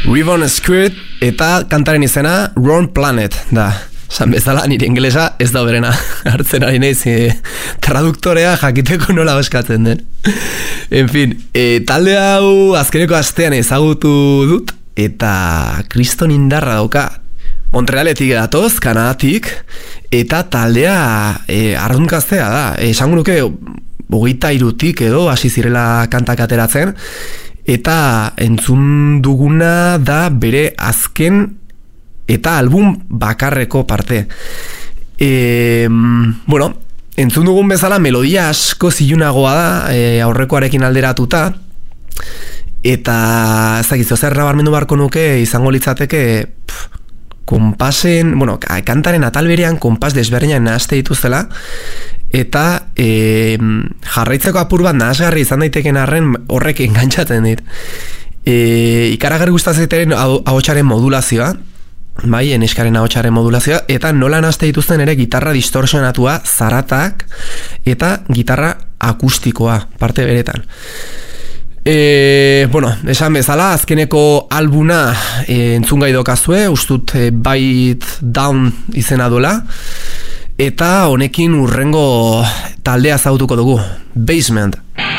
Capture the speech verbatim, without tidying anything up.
Ribbon Skirt eta kantaren izena Wrong Planet da. San bezala nire ingelesa ez da berena hartzen ari naiz e, traduktorea jakiteko nola eskatzen den. En fin, e, talde hau azkeneko astean ezagutu dut eta kriston indarra dauka. Montrealetik datoz, Kanadatik, eta taldea e, arrunkaztea da. Esango nuke hogeita hirutik edo hasi zirela kantak ateratzen, eta entzun duguna da bere azken eta album bakarreko parte. E, bueno, entzun dugun bezala melodia asko zilunagoa da, e, aurrekoarekin alderatuta, eta ez dakizu, zer nabarmendu barko nuke izango litzateke pff, konpasen, bueno, kantaren atal berean konpas desberdinak nahaste dituzela, eta e, jarraitzeko apur bat nahasgarri izan daiteken arren horrek engantzatzen dit. E, ikaragarri gustatzen ahotsaren modulazioa, bai, eneskaren ahotsaren modulazioa, eta nola nahazte dituzten ere gitarra distorsionatua, zaratak, eta gitarra akustikoa, parte beretan. E, bueno, esan bezala, azkeneko albuna e, entzun gai dokazue, ustut e, Bite Down izena duela, eta honekin urrengo taldea zautuko dugu, Basement.